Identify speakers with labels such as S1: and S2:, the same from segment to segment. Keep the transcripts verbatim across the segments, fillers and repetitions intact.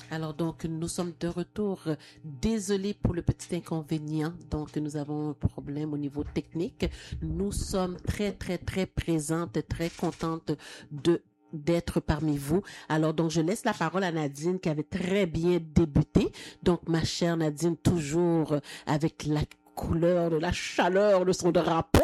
S1: Alors donc, nous sommes de retour. Désolé pour le petit inconvénient. Donc, nous avons un problème au niveau technique. Nous sommes très, très, très présentes, très contentes de d'être parmi vous. Alors donc, je laisse la parole à Nadine qui avait très bien débuté. Donc, ma chère Nadine, toujours avec la couleur, de la chaleur de son drapeau.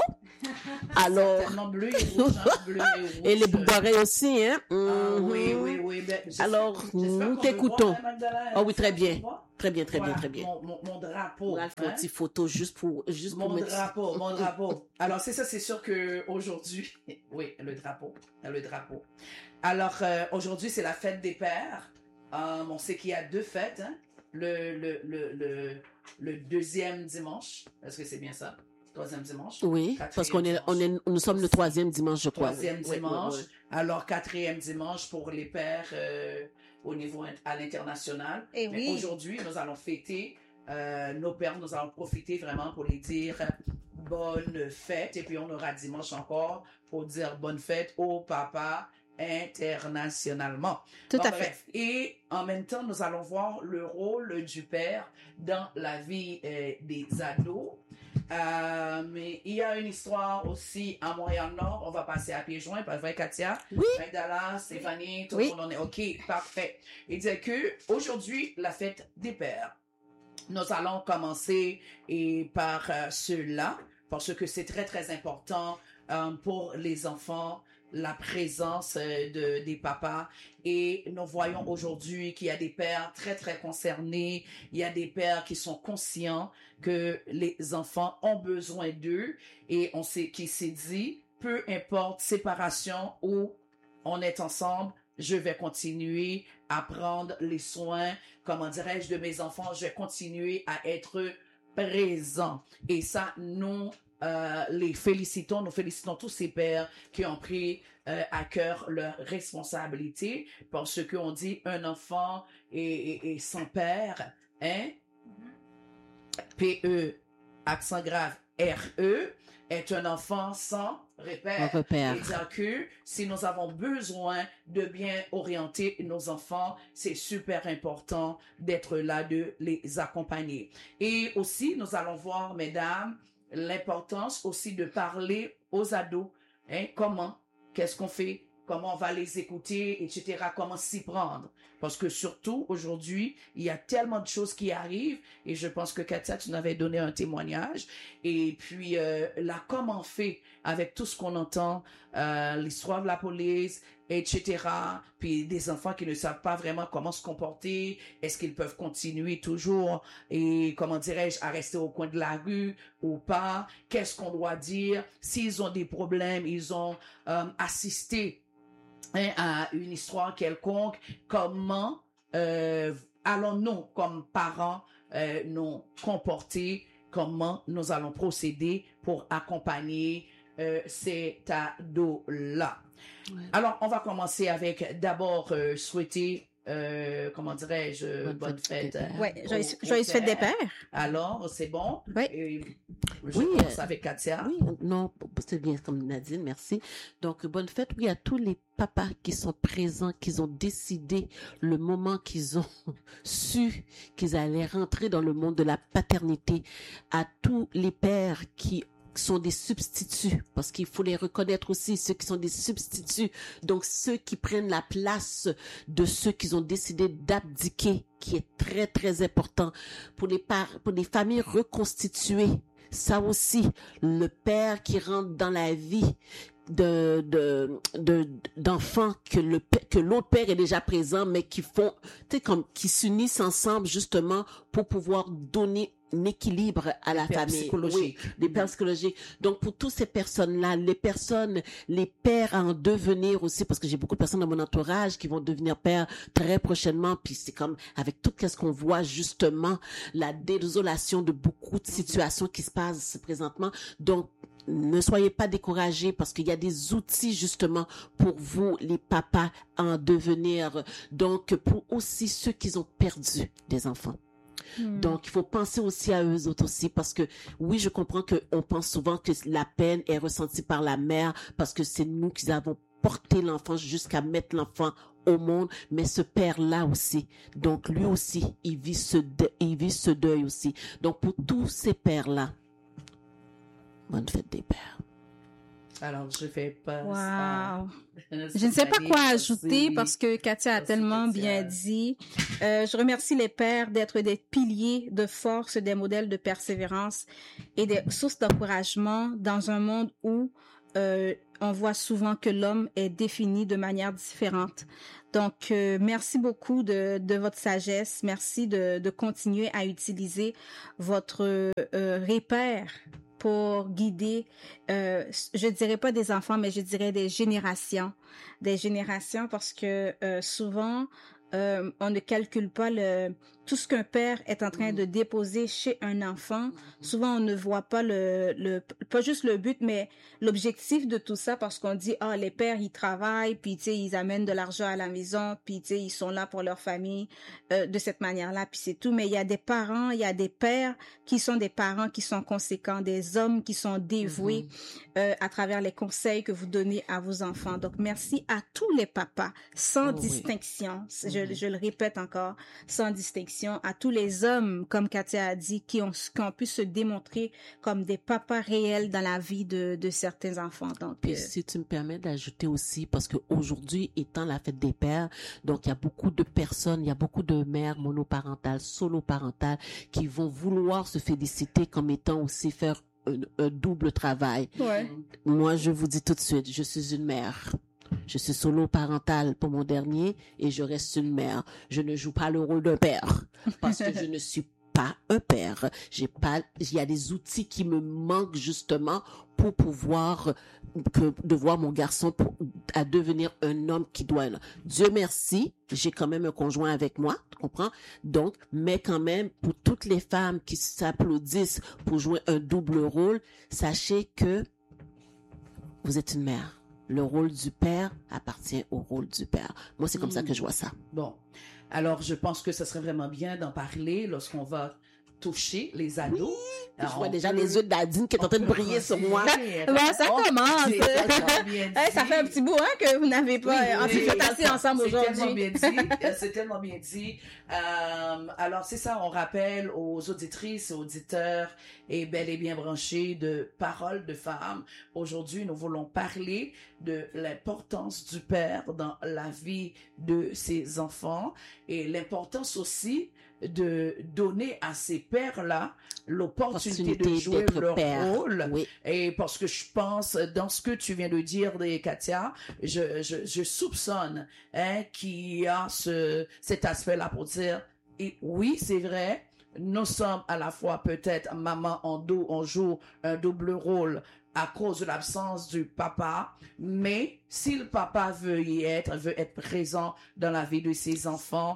S1: Alors,
S2: bleu et rouge, hein, bleu et rouge.
S1: Et les boubarets aussi, hein.
S2: Ah,
S1: mm-hmm.
S2: Oui, oui, oui. Ben,
S1: alors, nous t'écoutons. Ah oui, très bien. Très bien, très
S2: voilà,
S1: bien, très bien.
S2: Mon, mon, mon drapeau.
S1: On va faire une petite photo juste pour, juste
S2: mon
S1: pour mettre...
S2: drapeau, mon drapeau. Alors, c'est ça, c'est sûr que aujourd'hui, oui, le drapeau, le drapeau. Alors, euh, aujourd'hui, c'est la fête des pères. Um, on sait qu'il y a deux fêtes, hein. Le, le, le, le, le deuxième dimanche. Est-ce que c'est bien ça? Troisième dimanche.
S1: Oui, parce qu'on est, on est, nous sommes le troisième dimanche, je crois.
S2: Troisième
S1: oui.
S2: dimanche.
S1: Oui, oui, oui.
S2: Alors, quatrième dimanche pour les pères euh, au niveau à l'international.
S3: Et
S2: Mais
S3: oui.
S2: aujourd'hui, nous allons fêter euh, nos pères. Nous allons profiter vraiment pour les dire bonne fête. Et puis, on aura dimanche encore pour dire bonne fête au papa internationalement.
S3: Tout
S2: bon,
S3: à
S2: bref.
S3: fait.
S2: Et en même temps, nous allons voir le rôle du père dans la vie euh, des ados. Euh, mais il y a une histoire aussi à Montréal-Nord. On va passer à pieds joints. Pas vrai, Katia?
S1: Oui.
S2: Dallas, Stéphanie, tout
S3: oui.
S2: le monde en est OK. Parfait. Il dit que aujourd'hui, la fête des pères. Nous allons commencer et par euh, ceux-là, parce que c'est très, très important euh, pour les enfants, la présence euh, de, des papas. Et nous voyons aujourd'hui qu'il y a des pères très, très concernés. Il y a des pères qui sont conscients que les enfants ont besoin d'eux. Et on sait qui s'est dit, peu importe séparation ou on est ensemble, je vais continuer à prendre les soins, comment dirais-je, de mes enfants. Je vais continuer à être présent. Et ça, nous euh, les félicitons. Nous félicitons tous ces pères qui ont pris euh, à cœur leur responsabilité, parce qu'on dit un enfant est, est, est sans père, hein? P E, accent grave, R E, est un enfant sans repère.
S1: repère.
S2: Et dire que si nous avons besoin de bien orienter nos enfants, c'est super important d'être là, de les accompagner. Et aussi, nous allons voir, mesdames, l'importance aussi de parler aux ados. Hein, comment, qu'est-ce qu'on fait, comment on va les écouter, et cetera. Comment s'y prendre. Parce que surtout, aujourd'hui, il y a tellement de choses qui arrivent, et je pense que Katia, tu nous avais donné un témoignage, et puis euh, là, comment on fait avec tout ce qu'on entend, euh, l'histoire de la police, et cetera. Puis des enfants qui ne savent pas vraiment comment se comporter, est-ce qu'ils peuvent continuer toujours, et comment dirais-je, à rester au coin de la rue ou pas, qu'est-ce qu'on doit dire, s'ils ont des problèmes, ils ont euh, assisté Hein, à une histoire quelconque, comment euh, allons-nous comme parents euh, nous comporter, comment nous allons procéder pour accompagner euh, cet ado-là. Ouais. Alors, on va commencer avec d'abord euh, souhaiter Euh, comment dirais-je, bonne, bonne fête. fête
S3: oui, joyeuse, joyeuse fête des pères.
S2: Alors, c'est bon?
S3: Oui.
S2: Et je
S1: oui,
S2: commence
S1: euh,
S2: avec Katia.
S1: Oui, non, c'est bien comme Nadine, merci. Donc, bonne fête, oui, à tous les papas qui sont présents, qui ont décidé le moment qu'ils ont su qu'ils allaient rentrer dans le monde de la paternité, à tous les pères qui sont des substituts, parce qu'il faut les reconnaître aussi, ceux qui sont des substituts, donc ceux qui prennent la place de ceux qui ont décidé d'abdiquer, qui est très très important pour les par, pour les familles reconstituées. Ça aussi, le père qui rentre dans la vie de de de d'enfants que le que l'autre père est déjà présent, mais qui font, tu sais, comme qui s'unissent ensemble justement pour pouvoir donner un équilibre à la famille. Oui, des pères psychologiques. Donc, pour toutes ces personnes-là, les personnes, les pères à en devenir aussi, parce que j'ai beaucoup de personnes dans mon entourage qui vont devenir pères très prochainement, puis c'est comme, avec tout ce qu'on voit, justement, la désolation de beaucoup de situations qui se passent présentement. Donc, ne soyez pas découragés parce qu'il y a des outils justement pour vous, les papas, à en devenir. Donc, pour aussi ceux qui ont perdu des enfants. Hmm. Donc, il faut penser aussi à eux autres aussi, parce que oui, je comprends que on pense souvent que la peine est ressentie par la mère parce que c'est nous qui avons porter l'enfant jusqu'à mettre l'enfant au monde, mais ce père-là aussi. Donc, lui aussi, il vit ce deuil, il vit ce deuil aussi. Donc, pour tous ces pères-là, bonne fête des pères.
S2: Alors, je fais pas
S3: Wow.
S2: ça.
S3: Je ne sais pas quoi ajouter parce que Katia a
S2: Merci,
S3: tellement
S2: Katia.
S3: bien dit. Euh, je remercie les pères d'être des piliers de force, des modèles de persévérance et des sources d'encouragement dans un monde où euh, on voit souvent que l'homme est défini de manière différente. Donc, euh, merci beaucoup de, de votre sagesse. Merci de, de continuer à utiliser votre euh, repère pour guider, euh, je dirais pas des enfants, mais je dirais des générations, des générations parce que euh, souvent, euh, on ne calcule pas le tout ce qu'un père est en train de déposer chez un enfant. Souvent, on ne voit pas le, le pas juste le but, mais l'objectif de tout ça parce qu'on dit, ah, les pères, ils travaillent, puis, tu sais, ils amènent de l'argent à la maison, puis, tu sais, ils sont là pour leur famille euh, de cette manière-là, puis c'est tout. Mais il y a des parents, il y a des pères qui sont des parents qui sont conséquents, des hommes qui sont dévoués mm-hmm. euh, à travers les conseils que vous donnez à vos enfants. Donc, merci à tous les papas, sans oh, distinction. Oui. Je, mm-hmm. je le répète encore, sans distinction. À tous les hommes, comme Katia a dit, qui ont, qui ont pu se démontrer comme des papas réels dans la vie de, de certains enfants. Donc,
S1: puis,
S3: euh...
S1: si tu me permets d'ajouter aussi, parce qu'aujourd'hui, étant la fête des pères, donc il y a beaucoup de personnes, il y a beaucoup de mères monoparentales, soloparentales, qui vont vouloir se féliciter comme étant aussi faire un, un double travail.
S3: Ouais.
S1: Moi, je vous dis tout de suite, je suis une mère. Je suis solo parentale pour mon dernier et je reste une mère. Je ne joue pas le rôle d'un père parce que je ne suis pas un père. J'ai pas, il y a des outils qui me manquent justement pour pouvoir que, de voir mon garçon pour, à devenir un homme qui doit. Dieu merci, j'ai quand même un conjoint avec moi, tu comprends? Donc, mais quand même, pour toutes les femmes qui s'applaudissent pour jouer un double rôle, sachez que vous êtes une mère. Le rôle du père appartient au rôle du père. Moi, c'est comme mmh. ça que je vois ça.
S2: Bon. Alors, je pense que ce serait vraiment bien d'en parler lorsqu'on va toucher les ados.
S1: Oui.
S2: Alors,
S1: je vois déjà peut... les yeux d'Adine qui est en train de briller sur moi.
S3: Bon, ça oh, commence. Hey, ça fait un petit bout hein, que vous n'avez pas oui, antifié ensemble
S2: c'est
S3: aujourd'hui.
S2: Tellement bien dit, c'est tellement bien dit. Euh, alors, c'est ça, on rappelle aux auditrices et auditeurs et bel et bien branchés de Paroles de femmes. Aujourd'hui, nous voulons parler de l'importance du père dans la vie de ses enfants et l'importance aussi de donner à ces pères-là l'opportunité de jouer leur père. rôle. Oui. Et parce que je pense, dans ce que tu viens de dire, Katia, je, je, je soupçonne hein, qu'il y a ce, cet aspect-là pour dire, et oui, c'est vrai, nous sommes à la fois peut-être maman en dos, on joue un double rôle à cause de l'absence du papa, mais si le papa veut y être, veut être présent dans la vie de ses enfants,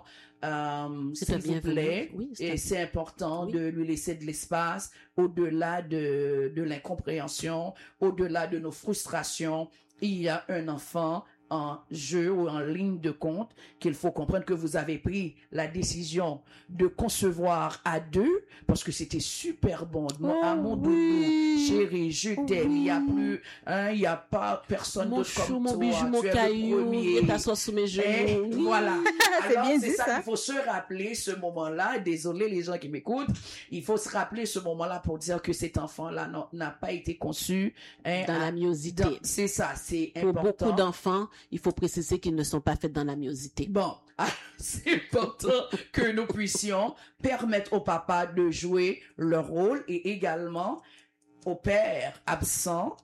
S2: Euh, s'il vous plaît, oui, et c'est important oui. de lui laisser de l'espace au-delà de, de l'incompréhension, au-delà de nos frustrations. Il y a un enfant en jeu ou en ligne de compte qu'il faut comprendre que vous avez pris la décision de concevoir à deux parce que c'était super bon. Oh, à mon doudou, oui. chérie, je t'aime. Oui. Il n'y a plus, hein, il n'y a pas personne
S1: mon
S2: d'autre
S1: chou,
S2: comme
S1: mon
S2: toi.
S1: Bijou, mon caillou, et t'assois sous mes genoux.
S2: Et
S1: oui.
S2: Voilà.
S3: c'est
S2: Alors,
S3: bien
S2: c'est
S3: dit
S2: ça,
S3: ça.
S2: Il faut se rappeler ce moment-là. Désolé les gens qui m'écoutent. Il faut se rappeler ce moment-là pour dire que cet enfant-là n'a pas été conçu hein,
S1: dans
S2: à,
S1: la myosité.
S2: Dans, c'est ça, c'est important.
S1: Pour beaucoup d'enfants, il faut préciser qu'ils ne sont pas faits dans la myosité.
S2: Bon, c'est important que nous puissions permettre au papa de jouer leur rôle et également au père absent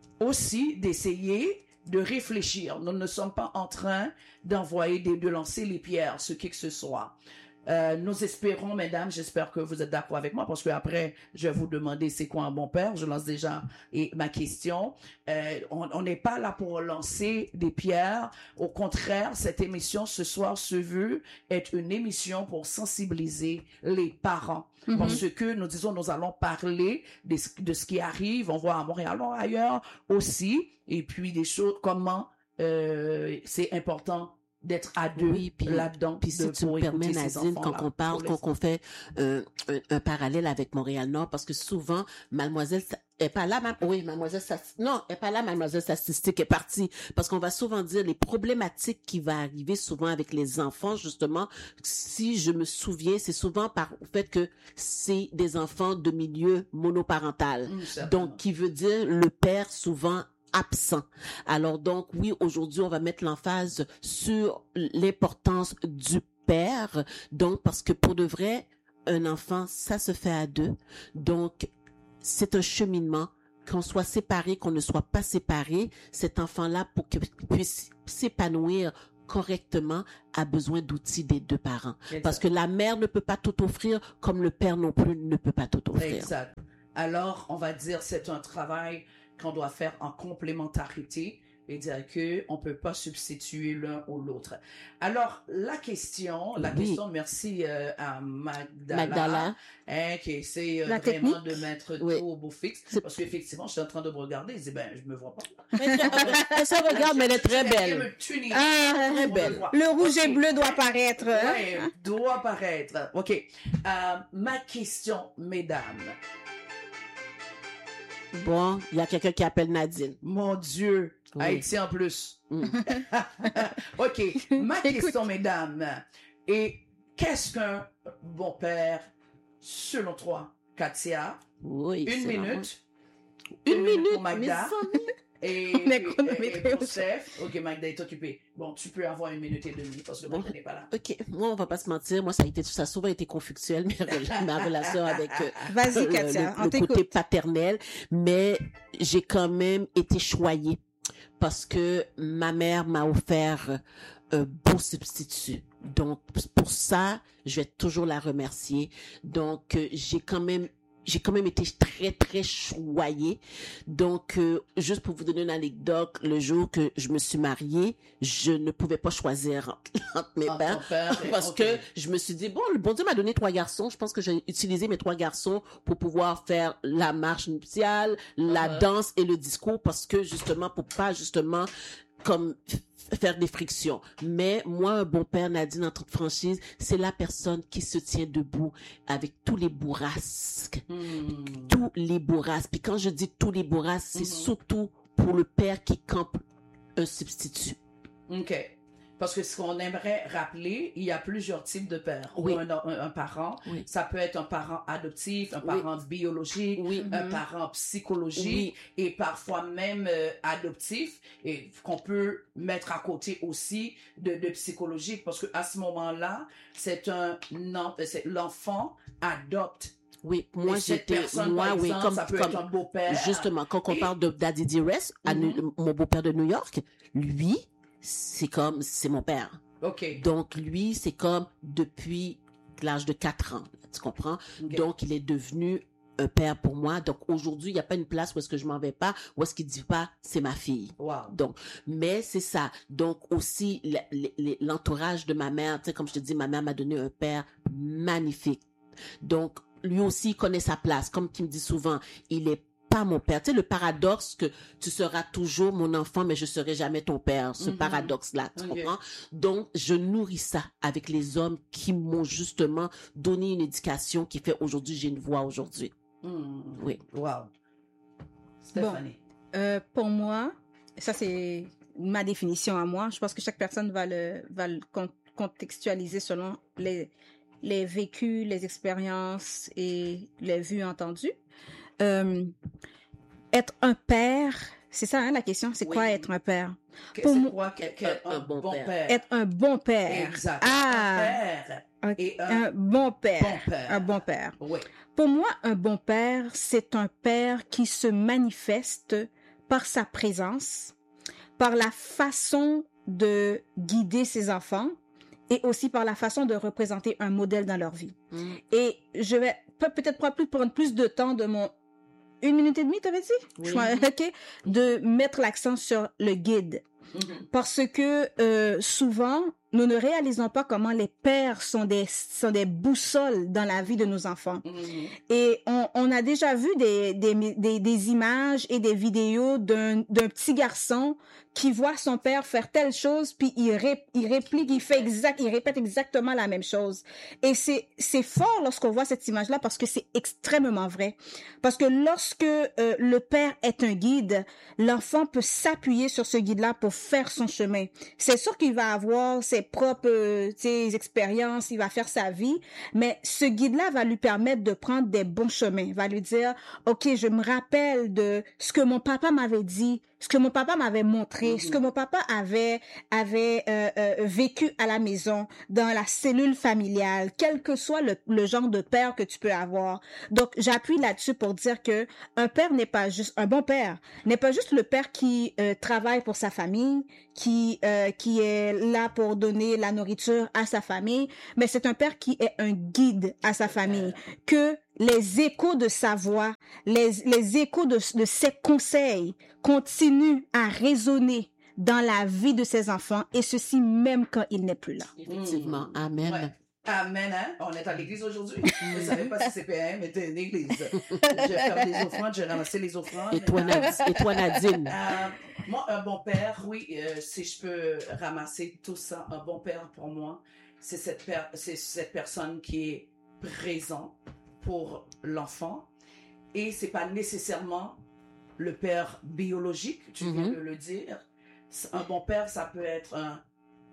S2: aussi d'essayer de réfléchir. Nous ne sommes pas en train d'envoyer, de, de lancer les pierres, ce qui que ce soit. Euh, nous espérons, mesdames, j'espère que vous êtes d'accord avec moi parce que après, je vais vous demander c'est quoi un bon père. Je lance déjà et ma question. Euh, on n'est pas là pour lancer des pierres. Au contraire, cette émission ce soir se veut être une émission pour sensibiliser les parents. Mm-hmm. Parce que nous disons, nous allons parler de, de ce qui arrive. On voit à Montréal, ailleurs aussi. Et puis des choses, comment euh, c'est important d'être à deux oui, puis, là-dedans.
S1: Puis si tu me permets, Nadine, quand on parle, quand on fait euh, un, un parallèle avec Montréal-Nord, parce que souvent, mademoiselle, Elle est pas là, ma... oui, mademoiselle Statistique. Non, elle est pas là, mademoiselle Statistique est partie. Parce qu'on va souvent dire les problématiques qui vont arriver souvent avec les enfants, justement. Si je me souviens, c'est souvent par le fait que c'est des enfants de milieu monoparental.
S2: Mmh,
S1: donc, qui veut dire le père souvent absent. Alors donc, oui, aujourd'hui, on va mettre l'emphase sur l'importance du père. Donc, parce que pour de vrai, un enfant, ça se fait à deux. Donc, c'est un cheminement, qu'on soit séparé, qu'on ne soit pas séparé. Cet enfant-là, pour qu'il puisse s'épanouir correctement, a besoin d'outils des deux parents.
S2: Exact.
S1: Parce que la mère ne peut pas tout offrir, comme le père non plus ne peut pas tout offrir.
S2: Exact. Alors, on va dire c'est un travail qu'on doit faire en complémentarité et dire que on peut pas substituer l'un ou l'autre. Alors, la question, la
S1: Oui.
S2: question, merci euh, à Magdala,
S1: Magdala.
S2: hein, qui essaie euh,
S3: La
S2: vraiment
S3: technique.
S2: de mettre
S1: Oui.
S2: tout au beau fixe.
S1: C'est-
S2: Parce qu'effectivement, je suis en train de me regarder et je dis, ben, je me vois pas.
S1: Elle se regarde, mais elle est très belle.
S2: Me tuner.
S3: Ah,
S1: très
S2: On
S1: belle.
S2: le voit.
S3: le rouge
S2: Ok.
S3: et bleu doit apparaître. hein?
S2: Ouais, doit paraître. OK. Euh, ma question, mesdames.
S1: Bon, il y a quelqu'un qui appelle Nadine.
S2: Mon Dieu.
S1: Oui.
S2: Haïti en plus.
S1: Mm.
S2: OK. Ma
S3: Écoute.
S2: question, mesdames. Et qu'est-ce qu'un bon père, selon toi, Katia?
S1: Oui,
S2: Une
S1: c'est
S2: minute.
S1: vraiment- Une minute,
S2: pour Magda.
S1: mes amis.
S2: Et,
S3: On est
S2: et-
S3: chronométré
S2: et pour
S3: aussi.
S2: Steph. OK, Magda est occupée. Bon, tu peux avoir une minute et demie parce que
S1: Bon.
S2: Magda n'est pas là.
S1: OK, moi, on va pas se mentir. Moi, ça a été, ça a souvent été conflictuel, mes rela- ma relation avec euh,
S3: Vas-y,
S1: le-
S3: Katia,
S1: le,
S3: on
S1: le
S3: t'écoute.
S1: côté paternel. Mais j'ai quand même été choyée parce que ma mère m'a offert un beau substitut. Donc, pour ça, je vais toujours la remercier. Donc, euh, j'ai quand même j'ai quand même été très, très choyée. Donc, euh, juste pour vous donner une anecdote, le jour que je me suis mariée, je ne pouvais pas choisir entre, entre mes
S2: Entre
S1: pères.
S2: ton père et-
S1: Parce
S2: OK.
S1: que je me suis dit, bon, le bon Dieu m'a donné trois garçons. Je pense que j'ai utilisé mes trois garçons pour pouvoir faire la marche nuptiale, la
S2: Uh-huh.
S1: danse et le discours parce que justement, pour pas justement comme f- faire des frictions. Mais moi, un bon père, Nadine, en toute franchise, c'est la personne qui se tient debout avec tous les bourrasques.
S2: Hmm.
S1: Tous les bourrasques. Puis quand je dis tous les bourrasques, c'est
S2: Mhm.
S1: surtout pour le père qui campe un substitut.
S2: OK. Parce que ce qu'on aimerait rappeler, il y a plusieurs types de pères.
S1: Oui.
S2: Ou un, un, un parent,
S1: Oui.
S2: ça peut être un parent adoptif, un
S1: Oui.
S2: parent biologique,
S1: Oui.
S2: un
S3: Mhm.
S2: parent psychologique
S1: Oui.
S2: et parfois même euh, adoptif et qu'on peut mettre à côté aussi de, de psychologique parce que à ce moment-là, c'est un non, c'est l'enfant adopte.
S1: Oui,
S2: Mais
S1: moi
S2: cette
S1: j'étais,
S2: personne,
S1: moi
S2: par
S1: oui,
S2: exemple,
S1: comme,
S2: ça peut
S1: comme
S2: être un beau-père.
S1: justement, quand on
S2: Et-
S1: parle de Daddy Dearest, à
S2: Mhm.
S1: New- mon beau-père de New York, lui, c'est comme, c'est mon père.
S2: OK.
S1: Donc lui, c'est comme depuis l'âge de quatre ans, tu comprends?
S2: OK.
S1: Donc il est devenu un père pour moi. Donc aujourd'hui, il n'y a pas une place où est-ce que je m'en vais pas, où est-ce qu'il dit pas, c'est ma fille.
S2: Wow.
S1: Donc, mais c'est ça. Donc aussi la- les- les- l'entourage de ma mère, tu sais, comme je te dis, ma mère m'a donné un père magnifique. Donc lui aussi il connaît sa place. Comme tu me dis souvent, il est pas mon père. Tu sais, le paradoxe que tu seras toujours mon enfant, mais je serai jamais ton père. Ce
S2: Mhm.
S1: paradoxe-là, tu
S2: Ok.
S1: comprends? Donc, je nourris ça avec les hommes qui m'ont justement donné une éducation qui fait aujourd'hui, j'ai une voix aujourd'hui.
S2: Hmm.
S1: Oui.
S2: Wow. Stéphanie.
S3: Euh, pour moi, ça c'est ma définition à moi. Je pense que chaque personne va le, va le con- contextualiser selon les, les vécus, les expériences et les vues entendues. Euh, être un père, c'est ça hein, la question, c'est
S1: Oui.
S3: quoi être un père?
S2: Que-
S3: pour
S2: c'est
S3: moi-
S2: quoi que- que-
S1: Un-
S2: un,
S1: un
S2: bon,
S1: bon
S2: père.
S1: père.
S3: Être un bon père.
S2: Exact.
S3: Ah.
S2: Un père
S3: Ok.
S2: et un,
S3: Un bon père.
S2: bon père.
S3: Un bon père.
S2: Oui.
S3: Pour moi, un bon père, c'est un père qui se manifeste par sa présence, par la façon de guider ses enfants et aussi par la façon de représenter un modèle dans leur vie.
S1: Mm.
S3: Et je vais peut- peut-être prendre plus, prendre plus de temps de mon une minute et demie, t'avais dit?
S1: Oui.
S3: Je crois, ok. De mettre l'accent sur le guide.
S2: Mhm.
S3: Parce que euh, souvent, nous ne réalisons pas comment les pères sont des, sont des boussoles dans la vie de nos enfants.
S2: Mhm.
S3: Et on, on a déjà vu des, des, des, des images et des vidéos d'un, d'un petit garçon qui voit son père faire telle chose, puis il, ré, il réplique, il fait exact, il répète exactement la même chose. Et c'est, c'est fort lorsqu'on voit cette image-là parce que c'est extrêmement vrai. Parce que lorsque euh, le père est un guide, l'enfant peut s'appuyer sur ce guide-là pour faire son chemin. C'est sûr qu'il va avoir ses propres euh, ses expériences, il va faire sa vie, mais ce guide-là va lui permettre de prendre des bons chemins, va lui dire, OK, je me rappelle de ce que mon papa m'avait dit, ce que mon papa m'avait montré, mm-hmm. ce que mon papa avait avait euh, euh, vécu à la maison, dans la cellule familiale, quel que soit le, le genre de père que tu peux avoir. Donc, j'appuie là-dessus pour dire que un père n'est pas juste, un bon père, n'est pas juste le père qui euh, travaille pour sa famille, qui euh, qui est là pour donner la nourriture à sa famille, mais c'est un père qui est un guide à sa famille, que les échos de sa voix, les, les échos de, de ses conseils continuent à résonner dans la vie de ses enfants, et ceci même quand il n'est plus là.
S1: Effectivement. Amen.
S2: Ouais. Amen, hein? On est à l'église aujourd'hui. Je ne savais pas si C P M était une église. Je vais faire des offrandes, je vais ramasser les offrandes.
S1: Et toi, Nadine? Et toi, Nadine?
S2: Euh, moi, un bon père, oui, euh, si je peux ramasser tout ça, un bon père pour moi, c'est cette, per- c'est cette personne qui est présente pour l'enfant, et c'est pas nécessairement le père biologique, tu viens mm-hmm. de le dire. Un bon père, ça peut être un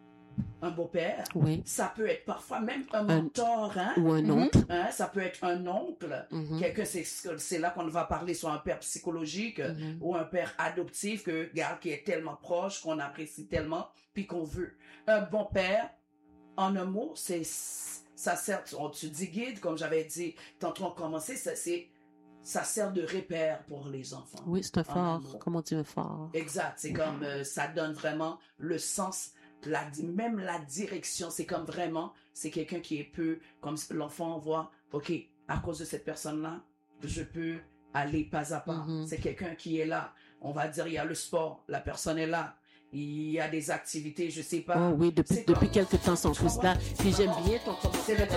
S2: un beau-père,
S1: oui.
S2: ça peut être parfois même un mentor, hein?
S1: Ou un oncle.
S2: Hein? Ça peut être un oncle,
S1: mm-hmm.
S2: quelqu'un, c'est, c'est là qu'on va parler sur un père psychologique mm-hmm. ou un père adoptif que, regarde, qui est tellement proche, qu'on apprécie tellement, puis qu'on veut. Un bon père, en un mot, c'est, ça sert, on, tu dis guide, comme j'avais dit, tantôt on commençait, ça, c'est, ça sert de repère pour les enfants.
S1: Oui, c'est un phare, comment dire un phare.
S2: Exact, c'est comme, euh, ça donne vraiment le sens. La, même la direction, c'est comme vraiment, c'est quelqu'un qui est peu, comme l'enfant voit, ok, à cause de cette personne-là, je peux aller pas à pas. Mm-hmm. C'est quelqu'un qui est là. On va dire, il y a le sport, la personne est là. Il y a des activités, je sais pas.
S1: Oh oui, depuis, depuis quelques temps, son fils là. Puis j'aime bien ton commentaire.